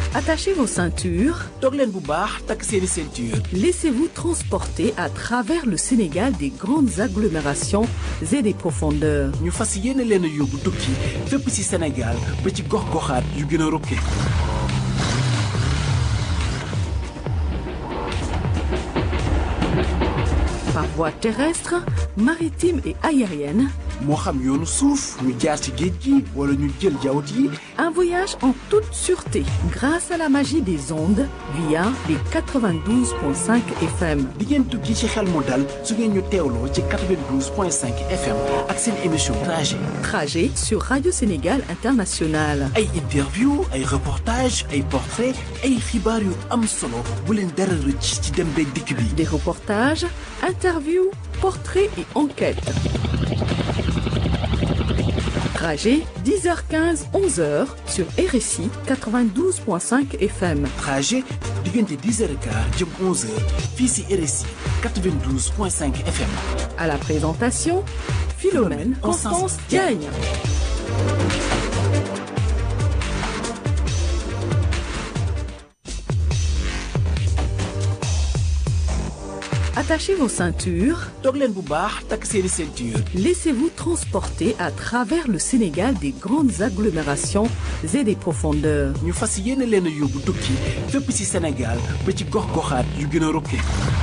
Attachez vos ceintures. toog leen bu baax takk seeni ceinture. Laissez-vous transporter à travers le Sénégal des grandes agglomérations et des profondeurs. ñu fas yéene leen a yóbbu tukki fépp ci Sénégal ba ci gox-goxaat yu gën a rokke. Par voie terrestre, maritime et aérienne, moo xam yoonu suuf ñu jaar ci géej gi wala ñu jël jawut yi. un voyage en toute sûreté grâce à la magie des ondes via les 92.5 FM. di ngeen tukki ci xel mu dal su ngeen ñu teewloo ci 92.5 FM ak seen émission trajet. Trajet sur Radio Sénégal International. ay interview ay reportage ay portrait ay xibaar yu am solo bu leen dara rëcc ci dem beeg dikk bi. Des reportages, interviews, portraits et enquêtes. Trajet 10h15 11h sur RSI 92.5 FM. trajet diggante 10h15 jëm 11h fii ci RSI 92.5 FM. À la présentation, Philomène Constance Diagne. Attachez vos ceintures. toog leen bu baax takk seeni ceinture. Laissez-vous transporter à travers le Sénégal des grandes agglomérations et des profondeurs. ñu fas yéene leen a yóbbu tukki fépp ci Sénégal ba ci gox-goxaat yu gën a rokke.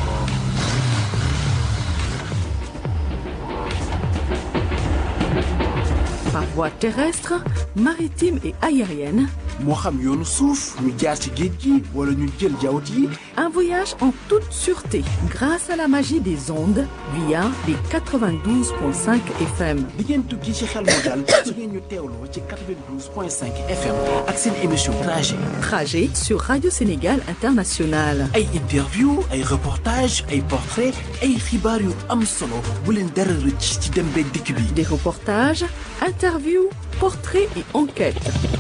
Par voie terrestre, maritime et aérienne, moo xam yoonu suuf ñu jaar ci géej gi wala ñu jël jawut yi. un voyage en toute sûreté grâce à la magie des ondes via les 92.5 FM. di ngeen tukki ci xel mu dal su ngeen ñu teewloo ci 92.5 FM ak seen émission trajet. Trajet sur Radio Sénégal International. ay interview ay reportage ay portrait ay xibaar yu am solo bu leen dara rëcc ci dem beeg dikk bi. Des reportages, interviews, portraits et enquêtes.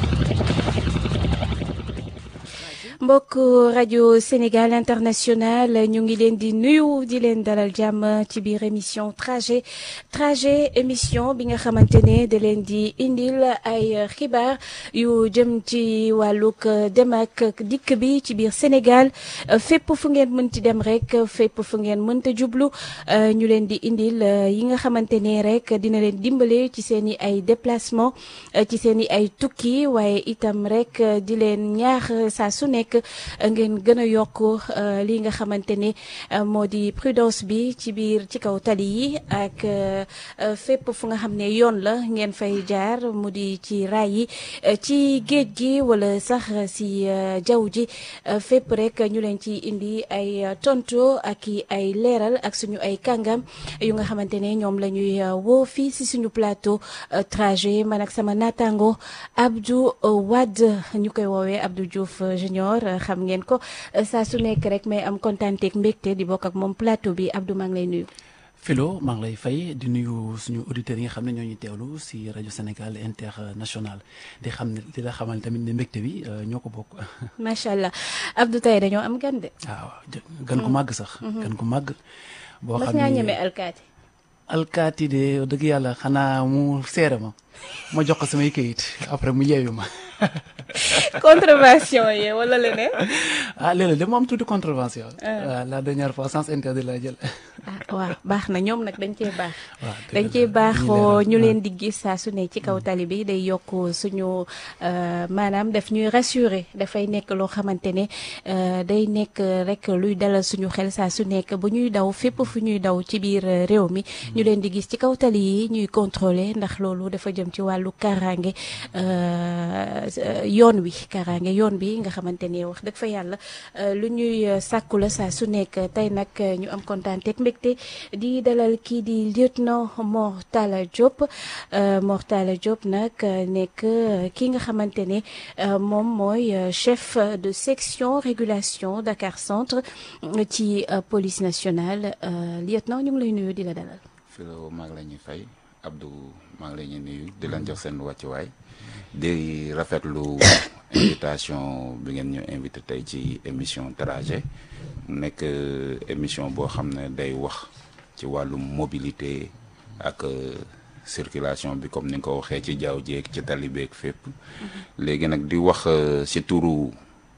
mbokk rajo Sénégal International ñu ngi leen di nuyu di leen dalal jàmm ci biir émission trajet émission bi nga xamante ne da leen di indil ay xibaar yu jëm ci wàllug dem ak dikk bi ci biir Sénégal fépp fu ngeen mënti dem rek fépp fu ngeen mënta jublu ñu leen di indil yi nga xamante ne rek dina leen dimbale ci seen i ay déplacement ci seen i ay tukki waaye itam rek di leen ñaax saa su nekk ngeen gën a yokk li nga xamante ne moo di prudence bi ci biir ci kaw tali yi ak fépp fu nga xam ne yoon la ngeen fay jaar mu di ci raay yi ci géej gi wala sax si jaww ji fépp rek ñu leen ci indi ay tonto ak ay leeral ak suñu ay kàngam yu nga xamante ne ñoom la ñuy woo fii si suñu plateau trajet man ak sama naataango Abdou Wade ñu koy woowee Abdou Diouf Junior xam ngeen ko saa su nekk rek may am kontaanteeg mbégte di bokk ak moom plateau bi Abdou maa ngi lay nuyu. Philo maa ngi lay fay di nuyu suñu auditeurs yi nga xam ne ñoo ñu teewlu si rajo Sénégal International di xam ne di la xamal tamit ne mbégte bi ñoo ko bokk. macha allah Abdou tey dañoo am gan de. waaw gan ko màgg sax. gan ko màgg. boo xam mas ngaa ñeme alkaati. alkaati de dëgg yàlla xanaa mu seere ma jox ko samay kayit après mu yeewu ma. contravention yi wala leneen. léeg-léeg dama am tuuti contravention. la dernière fois sens interdit laa jël. waaw baax na ñoom nag dañ cee baax. dañ cee baaxoo ñu leen di gis saa su ne ci kaw tali bi day yokk suñu maanaam daf ñuy rassurer dafay nekk loo xamante ne day nekk rek luy dalal suñu xel saa su nekk bu ñuy daw fépp fu ñuy daw ci biir réew mi ñu leen di gis ci kaw tali yi ñuy contrôler ndax loolu dafa jëm ci wàllu kaaraange yoon bi nga xamante ne wax dëgg fa yàlla lu ñuy sàkku la saa su nekk tey nag ñu am kontaan teg mbégte di dalal kii di lieutenant Mor Talla Diop nag nekk ki nga xamante ne moom mooy chef de section régulation Dakar Centre ci police nationale lieutenant ñu ngi lay nuyu di la dalal. Philo maa ngi la ñuy fay Abdou maa ngi la ñuy nuyu di leen jox seen wàccuwaay di rafetlu invitation bi ngeen ñu invité tey ci émission trajet nekk émission boo xam ne day wax ci wàllum mobilité ak circulation bi comme ni nga ko waxee ci jaww jeeg ci tali beeg fépp léegi nag di wax ci turu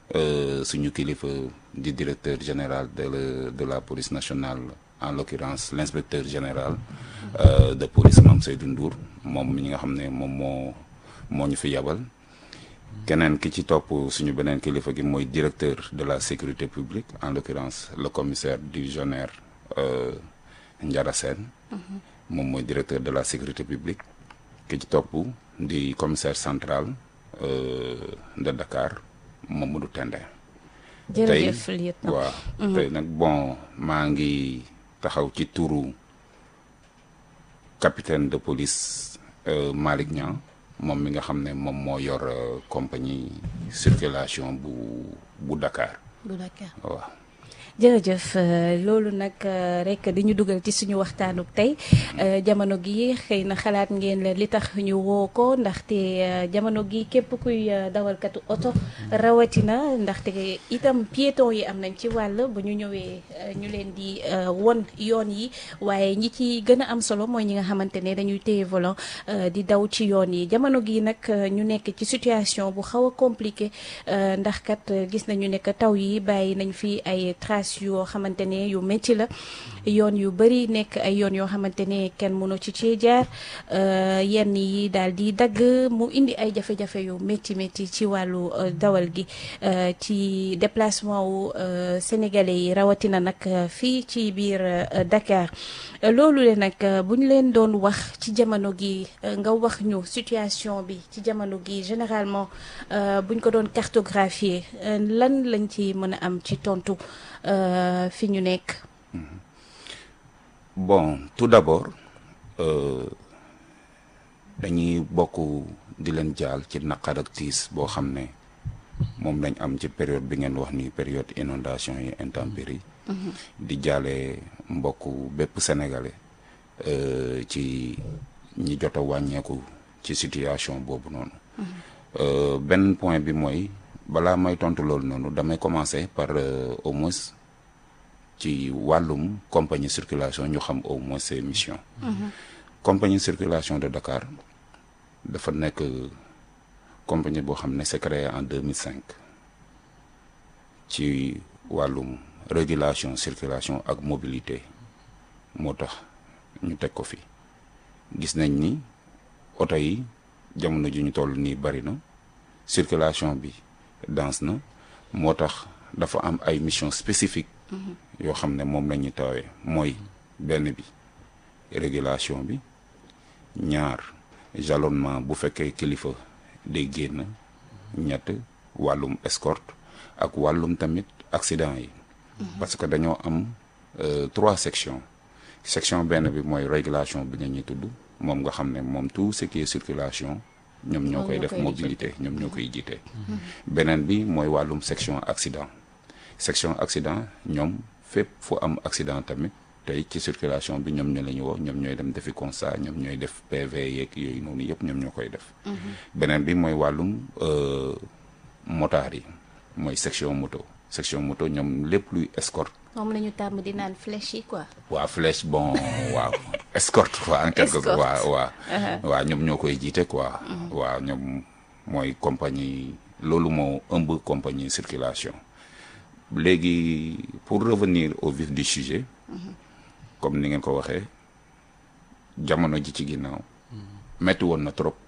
suñu kilifa di directeur général de la police nationale en l'occurrence l'inspecteur général de police Mame Seydou Ndour moom mi nga xam ne moom moo ñu fi yabal. keneen ki ci topp suñu beneen kilifa gi mooy directeur de la sécurité publique en l'occurrence le commissaire divisionnaire Ndiara Sène moom mooy directeur de la sécurité publique. ki ci topp di commissaire central de Dakar Mamadou Tendé. jërëjëf lieutenant waaw tey nag bon maa ngi taxaw ci turu capitaine de police Malick Niang moom mi nga xam ne moom moo yor compagnie circulation bu Dakar. waaw. jërëjëf loolu nag rek di ñu dugal ci suñu waxtaanu tey jamono gi xëy na xalaat ngeen la li tax ñu woo ko ndaxte jamono gi képp kuy dawalkatu oto rawatina ndaxte itam piéton yi am nañ ci wàll bu ñu ñëwee ñu leen di won yoon yi waaye ñi ci gën a am solo mooy ñi nga xamante ne dañuy téye volant di daw ci yoon yi jamono gi nag ñu nekk ci situation bu xaw a compliqué ndax kat gis nañu ne que taw yi bàyyi nañ fi ay traces yoo xamante ne yu métti la yoon yu bëri nekk ay yoon yoo xamante ne kenn mënu ci jaar yenn yi daal di dagg mu indi ay jafe-jafe yu métti ci wàllu dawal gi ci déplacement wu sénégalais yi rawatina nag fii ci biir Dakar loolu le nag bu ñu leen doon wax ci jamono gi nga wax ñu situation bi ci jamono gi généralement buñ ko doon cartographier lan lañ ci mën a am ci tontu fi ñu nekk. bon tout d'abord dañuy bokk di leen jaal ci naqar ak tiis boo xam ne moom lañ am ci période bi ngeen wax ni période inondation yi intempéries di jaale mbokk bépp sénégalais ci ñi jot a wàññeeku ci situation boobu noonu. benn point bi mooy balaa may tontu loolu noonu damay commencer par au moins ci wàllum compagnie circulation ñu xam au moins ses missions. compagnie circulation de Dakar dafa nekk compagnie boo xam ne c'est créé en 2005 ci wàllum régulation circulation ak mobilité moo tax ñu teg ko fi gis nañ ni oto yi jamono ji ñu toll nii bari na circulation bi dense na moo tax dafa am ay missions spécifiques yoo xam ne moom la ñuy tawee mooy benn bi régulation bi ñaar jalonnement bu fekkee kilifa day génn ñett wàllum escorte ak wàllum tamit accident yi parce que dañoo am 3 sections section benn bi mooy régulation bi nga ñuy tudd moom nga xam ne moom tout ce qui est circulation ñoom ñoo koy def mobilité ñoom ñoo koy jiite beneen bi mooy wàllum section accident ñoom fépp fu am accident tamit tey ci circulation bi ñoom ñoo la ñu woo ñoom ñooy dem defi constat ñoom ñooy def PV yeeg yooyu noonu yëpp ñoom ñoo koy def beneen bi mooy wàllum motard yi mooy section moto ñoom lépp luy escorte moom la ñu tàmm di naan flèche yi quoi. waaw flèche bon waaw escorte quoi en quelque sorte waaw ñoom ñoo koy jiite quoi waaw ñoom mooy compagnie loolu moo ëmb compagnie circulation léegi pour revenir au vif du sujet comme ni ngeen ko waxee jamono ji ci ginnaaw metti woon na trop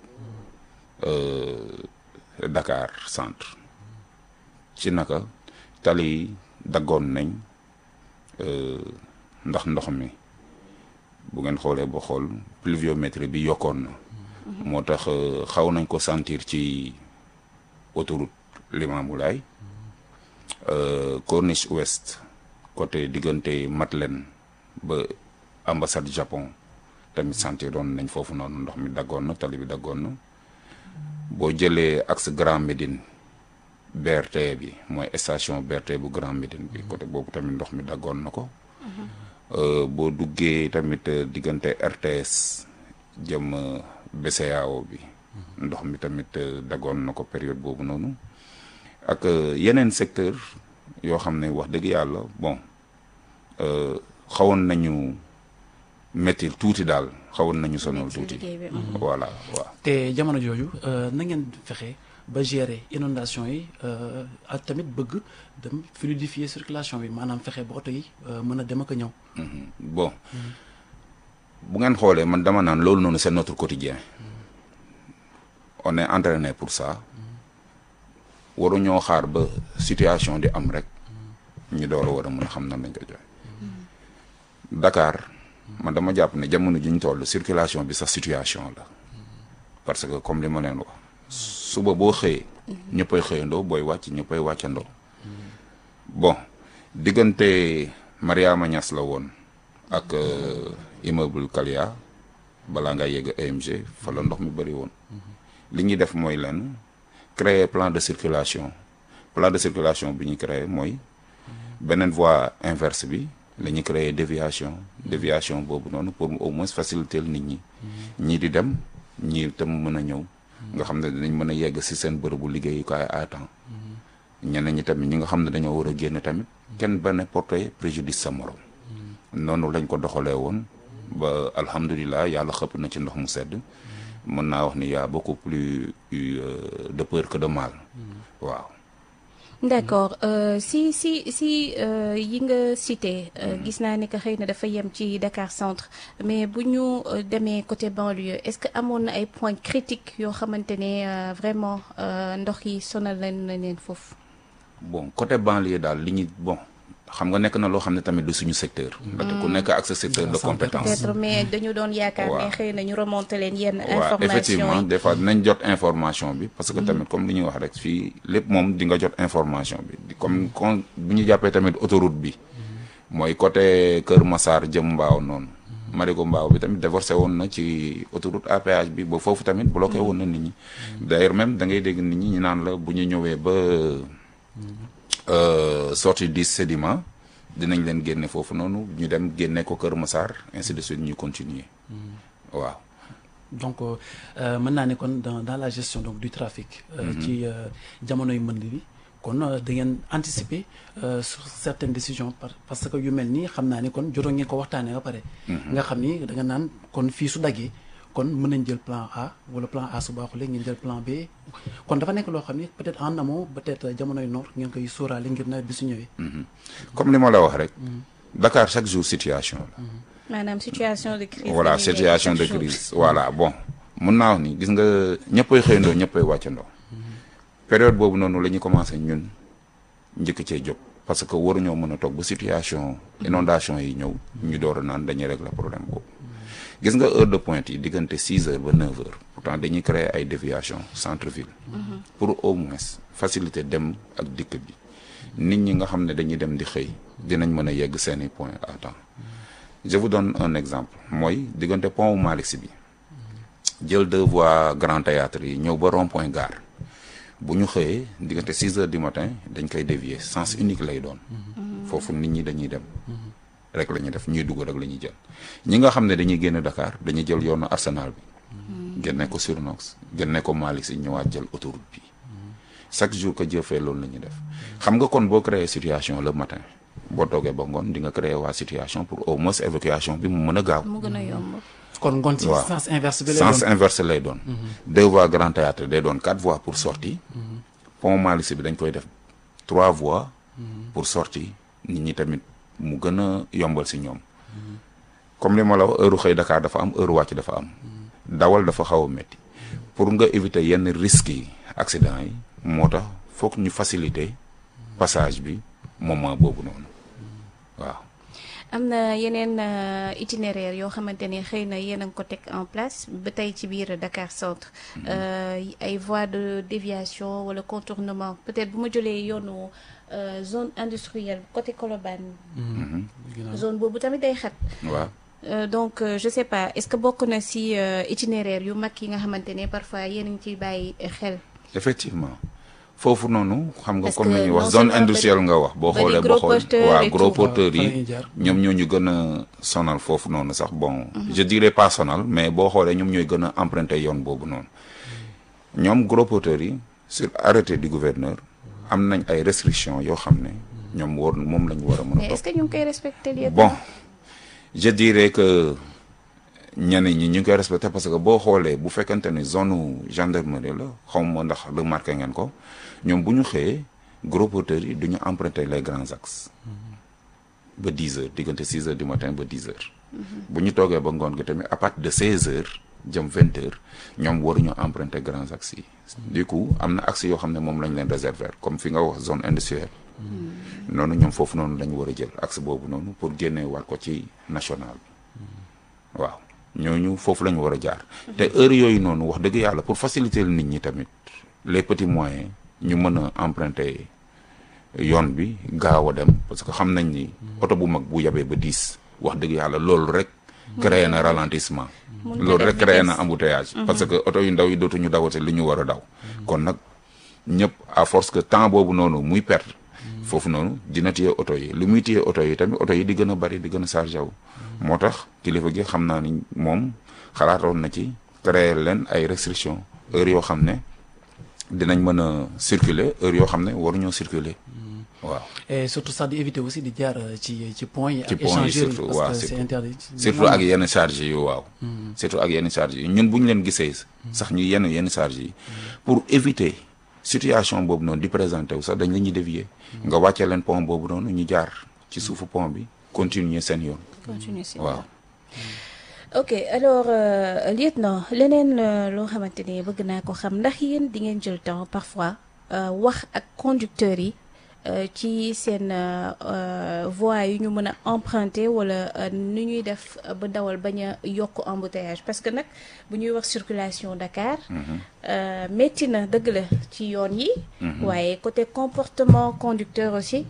Dakar centre ci naka tali daggoon nañ ndax ndox mi bu ngeen xoolee ba xool pluviométrie bi yokkoon na moo tax xaw nañ ko sentir ci autoroute Limamoulaye corniche ouest côté diggante Madeleine ba ambassade Japon tamit sentir doon nañ foofu noonu ndox mi daggoon na tali bi daggoon na boo jëlee axe Grand Médine BRT bi mooy station BRT bu Grand Médine bi côté boobu tamit ndox mi daggoon na ko boo duggee tamit diggante RTS jëm BCEAO bi ndox mi tamit daggoon na ko période boobu noonu ak yeneen secteur yoo xam ne wax dëgg yàlla bon xawoon nañu métti tuuti daal xawoon nañu sonal tuuti voilà waaw te jamono jooju na ngeen fexe ba gérer inondation yi ak tamit bëgg dem fluidifier circulation bi maanaam fexe ba oto yi mën a dem ak a ñëw. Bon bu ngeen xoolee man dama naan loolu noonu c'est notre quotidien on est entraîné pour ça waruñoo xaar ba situation di am rek ñu door a war a mën a xam nan lañ ko joxe. Dakar man dama jàpp ne jamono ji ñu toll circulation bi sax situation la parce que comme li ma leen wax suba boo xëyee ñëppay xëyandoo booy wàcc ñëppay wàccandoo bon diggante Mariama Niass la woon ak immeuble Kalia balaa nga yegg AMG fa la ndox mi bëri woon li ñuy def mooy lenn créer plan de circulation bi ñu créer mooy beneen voie inverse bi la ñuy créer déviation boobu noonu pour au moins faciliter nit ñi ñii di dem ñii itam mën a ñëw nga xam ne dinañ mën a yegg si seen bërëbu liggéeyukaay à temps ñeneen ñi tamit ñi nga xam ne dañoo war a génn tamit kenn bañ a porter préjudice sa morom noonu lañ ko doxalee woon ba alhamdulilah yàlla xëpp na ci ndox mu sedd mën naa wax ni y a beaucoup plus de peur que de mal waaw. D'accord si yi nga cité gis naa ne que xëy na dafa yem ci Dakar Centre mais bu ñu demee côté banlieue est-ce que amoon na ay points critiques yoo xamante ne vraiment ndox yi sonal leen foofu. Bon côté banlieue daal li ñu bon xam nga nekk na loo xam ne tamit du suñu secteur. ndaxte ku nekk ak sa secteur de compétence. peut-être mais dañu doon yaakaar ne xëy na ñu remonter leen yenn information effectivement des fois dinañ jot information bi parce que tamit comme li ñuy wax rek fii lépp moom di nga jot information bi comme bu ñu jàppee tamit autoroute bi mooy côté Kër Massar jëm Mbaaw noonu Marigo Mbaaw bi tamit divorcé woon na ci autoroute à péage bi ba foofu tamit bloqué woon na nit ñi d'ailleurs même da ngay dégg nit ñi ñu naan la bu ñu ñëwee ba sortie du sédiment dinañ leen génne foofu noonu ñu dem génne ko Kër Massar ainsi de suite ñu continuer waaw. donc mën naa ne kon dans la gestion donc du trafic. ci jamonoy mbënd bi kon da ngeen anticiper sur certaines décisions parce que yu mel nii xam naa ne kon jotoo ngeen ko waxtaanee ba pare. nga xam ni da nga naan kon fii su daggee kon mën nañ jël plan A wala plan A su baaxulee ngeen jël plan B kon dafa nekk loo xam ni peut-être en amont peut-être jamonoy noor ngeen koy sóoraale ngir nawet bi su ñëwee. comme li ma la wax rek. Dakar chaque jour situation la. maanaam situation de crise. voilà situation de crise voilà bon mun naa wax ni gis nga ñëppay xëyandoo ñëppay wàccandoo. période boobu noonu la ñu commencé ñun njëkk cee jóg parce que waruñoo mën a toog ba situation inondation yi ñëw ñu door a naan dañuy régler problème boobu. gis nga heure de pointe yi diggante 6 heures ba 9 heures pourtant dañuy créer ay déviation centre-ville. pour au moins faciliter dem ak dikk bi nit ñi nga xam ne dañuy dem di xëy dinañ mën a yegg seeni point à temps. je vous donne un exemple mooy diggante pont Malick Sy bi jël 2 voies Grand Théâtre yi ñëw ba rond-point gare bu ñu xëyee diggante 6 heures du matin dañ koy dévier sens unique lay doon. foofu nit ñi dañuy dem. rek la ñuy def ñuy dugg rek la ñuy jël ñi nga xam ne dañuy génn Dakar dañuy jël yoonu Arsenal bi génne ko Surnox génne ko Malick Sy ñëwaat jël autoroute bi chaque jour que Dieu fait loolu la ñuy def xam nga kon boo créer situation le matin boo toogee ba ngoon di nga créer waa situation pour au moins évacuation bi mu mën a gaaw. mu gën a yomb. kon ngoon ci sens inverse bi lay doon sens inverse lay doon. 2 voies Grand Théâtre day doon 4 voies pour sortie. pont Malick Sy bi dañ koy def 3 voies. pour sortie nit ñi tamit mu gën a yombal si ñoom. comme li ma la wax heure xëy Dakar dafa am heure wàcc dafa am. dawal dafa xaw a métti. pour nga éviter yenn risques yi accident yi moo tax foog ñu faciliter passage bi moment boobu noonu waaw. am na yeneen itinéraire yoo xamante ne xëy na yéen a ngi ko teg en place ba tey ci biir Dakar Centre. ay voies de déviation wala contournement peut-être bu ma jëlee yoonu zone industrielle côté Colobane. zone boobu tamit day xat. waaw. donc je sais pas est-ce que bokk na ci itinéraire yu mag yi nga xamante ne parfois yéen a ngi ciy bàyyi xel. effectivement foofu noonu xam nga comme ni ñuy wax zone industrielle nga wax boo xoolee boo xool waaw gros porteurs yi ñoom ñoo ñu gën a sonal foofu noonu sax bon je dirais pas sonal mais boo xoolee ñoom ñooy gën a emprunter yoon boobu noonu ñoom gros porteurs yi sur arrêté du gouverneur am nañ ay restrictions yoo xam ne ñoom moom la ñu war a mën a mais est-ce que ñu ngi koy respecter bon je dirais que ñeneen ñi ñu ngi koy respecté parce que boo xoolee bu fekkente ni zone gendarmerie la xaw ma ndax remarqué ngeen ko ñoom bu ñu xëyee gros porteurs yi du ñu emprunter les grands axes ba 10 heures diggante 6 heures du matin ba 10 heures. bu ñu toogee ba ngoon gi tamit à partir de 16 heures jëm 20 heures ñoom waruñu emprunter grands axes yi. du coup am na axes yoo xam ne moom lañ leen réserver comme fi nga wax zone industrielle. noonu ñoom foofu noonu lañu war a jël axe boobu noonu pour génnee waat ko ci national bi waaw. ñooñu foofu la ñu war a jaar te heure yooyu noonu wax dëgg yàlla pour faciliter nit ñi tamit les petits moyens ñu mën a emprunter yoon bi gaaw a dem parce que xam nañ ni oto bu mag bu yabee ba 10 wax dëgg yàlla loolu rek créé na ralentissement loolu rek créé na embouteillage parce que oto yu ndaw yi dootuñu dawate li ñu war a daw kon nag ñëpp à force que temps boobu noonu muy perte foofu noonu dina téye oto yi li muy téye oto yi tamit oto yi di gën a bari di gën a chargé wu moo tax kilifa gi xam naa ni moom xalaatoon na ci créer leen ay restrictions heure yoo xam ne dinañ mën a circuler heure yoo xam ne waruñoo circuler waaw. et surtout ça di éviter aussi di jaar ci points yi. ci ak points yi échangeurs yi surtout parce waaw que c'est interdit. surtout ak yenn charges yi waaw. surtout ak yenn charges yi ñun bu ñu leen gisee sax ñu yenn charges yi pour éviter situation boobu noonu di présenté wu sax dañ la ñuy dévier nga wàccee leen pont boobu noonu ñu jaar ci suufu pont bi continuer seen yoon. continuer seen waaw. ok alors lieutenant leneen loo xamante ni bëgg naa ko xam ndax yéen di ngeen jël temps parfois wax ak conducteurs yi ci seen voies yu ñu mën a emprunter wala nu ñuy def ba dawal bañ a yokk embouteillage parce que nag bu ñuy wax circulation Dakar métti na dëgg la ci yoon yi waaye côté comportement conducteur aussi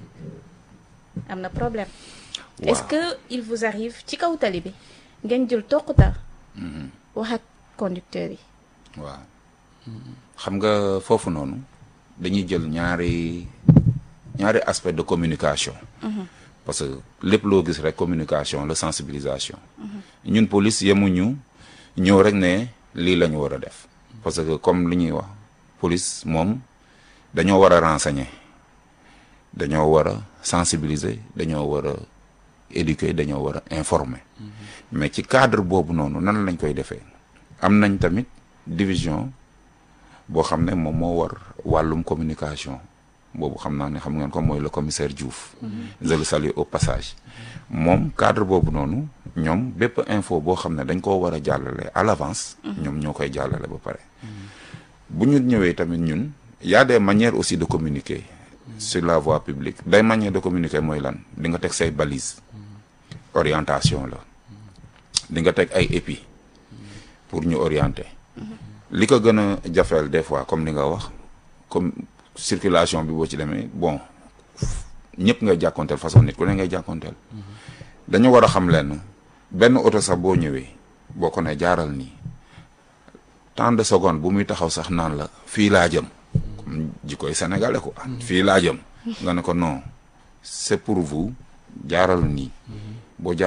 am na problème. waaw. Est-ce que il vous arrive ci kaw tali bi ngeen jël toquta wax ak conducteurs yi. waaw xam nga foofu noonu dañuy jël ñaari aspect de communication. parce que lépp loo gis rek communication la sensibilisation. ñun police yemuñu ñëw rek ne lii la ñu war a def. parce que comme li ñuy wax police moom dañoo war a renseigner dañoo war a sensibiliser dañoo war a éduquer dañoo war a informer. mais ci cadre boobu noonu nan lañ koy defee am nañ tamit division boo xam ne moom moo war wàllum communication boobu xam naa ne xam ngeen ko mooy le commissaire Diouf. je le salue au passage. moom cadre boobu noonu ñoom bépp info boo xam ne dañ koo war a jàllale à l'avance. ñoom ñoo koy jàllale ba pare. bu ñu ñëwee tamit ñun y a des manières aussi de communiquer. sur la voie publique day manière de communiquer mooy lan di nga teg say balises. orientation la. di nga teg ay épis pour ñu orienter. li ko gën a jafeel des fois comme li nga wax comme circulation bi boo ci demee bon ñëpp ngay jàkkoonteel façon nit ku ne ngay jàkkoonteel. dañu war a xam leen benn oto sax boo ñëwee boo ko ne jaaral nii tant de secondes bu muy taxaw sax naan la fii laa jëm comme jikkoy sénégalais ko fii laa jëm nga ne ko non c'est pour vous jaaral nii boo